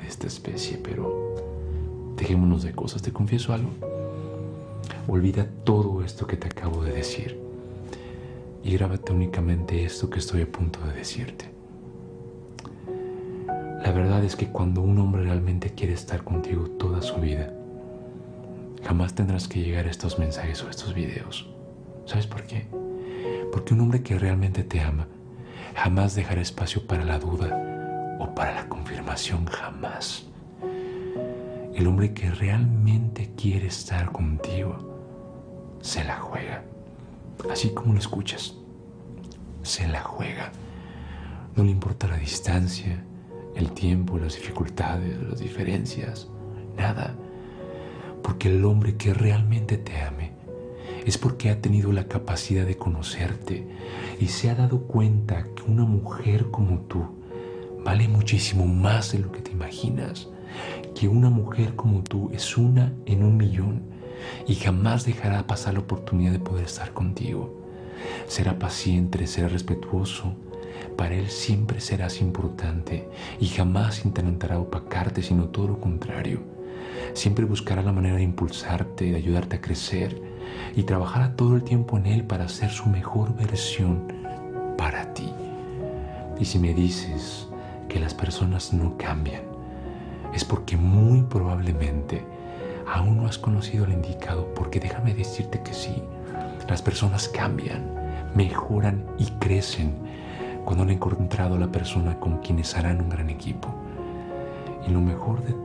de esta especie, pero dejémonos de cosas. Te confieso algo. Olvida todo esto que te acabo de decir y grábate únicamente esto que estoy a punto de decirte. La verdad es que cuando un hombre realmente quiere estar contigo toda su vida, jamás tendrás que llegar a estos mensajes o a estos videos. ¿Sabes por qué? Porque un hombre que realmente te ama jamás dejará espacio para la duda o para la confirmación, jamás. El hombre que realmente quiere estar contigo se la juega, así como lo escuchas, se la juega. No le importa la distancia, el tiempo, las dificultades, las diferencias, nada. Porque el hombre que realmente te ame es porque ha tenido la capacidad de conocerte y se ha dado cuenta que una mujer como tú vale muchísimo más de lo que te imaginas, que una mujer como tú es una en 1.000.000 y jamás dejará pasar la oportunidad de poder estar contigo. Será paciente, será respetuoso. Para él siempre serás importante y jamás intentará opacarte, sino todo lo contrario. Siempre buscará la manera de impulsarte, de ayudarte a crecer y trabajará todo el tiempo en él para ser su mejor versión para ti. Y si me dices que las personas no cambian, es porque muy probablemente aún no has conocido al indicado, porque déjame decirte que sí, las personas cambian, mejoran y crecen cuando han encontrado a la persona con quienes harán un gran equipo. Y lo mejor de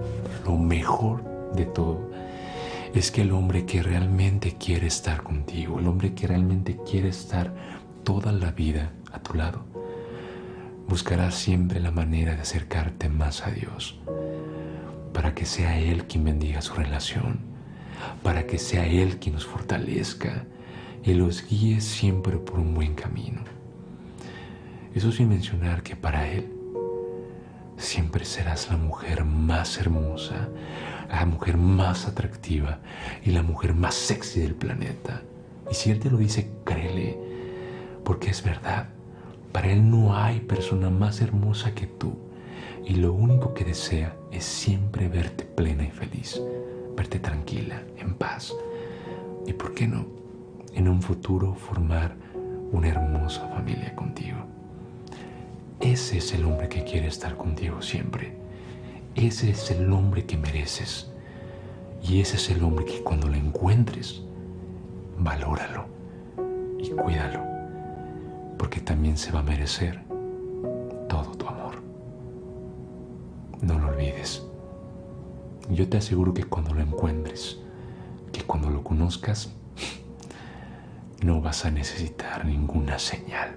todo es que el hombre que realmente quiere estar contigo, el hombre que realmente quiere estar toda la vida a tu lado, buscará siempre la manera de acercarte más a Dios, para que sea Él quien bendiga su relación, para que sea Él quien nos fortalezca y los guíe siempre por un buen camino. Eso sin mencionar que para Él siempre serás la mujer más hermosa, la mujer más atractiva y la mujer más sexy del planeta. Y si Él te lo dice, créele, porque es verdad. Para Él no hay persona más hermosa que tú y lo único que desea es siempre verte plena y feliz, verte tranquila, en paz. Y por qué no, en un futuro formar una hermosa familia contigo. Ese es el hombre que quiere estar contigo siempre. Ese es el hombre que mereces. Y ese es el hombre que cuando lo encuentres, valóralo y cuídalo, porque también se va a merecer todo tu amor. No lo olvides. Yo te aseguro que cuando lo encuentres, que cuando lo conozcas, no vas a necesitar ninguna señal,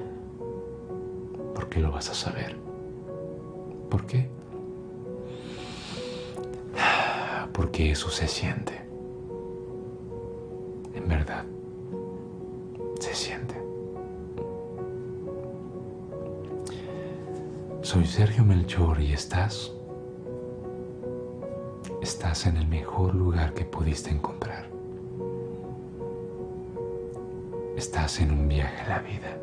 porque lo vas a saber. ¿Por qué? Porque eso se siente. En verdad, se siente. Soy Sergio Melchor y estás en el mejor lugar que pudiste encontrar. Estás en un viaje a la vida.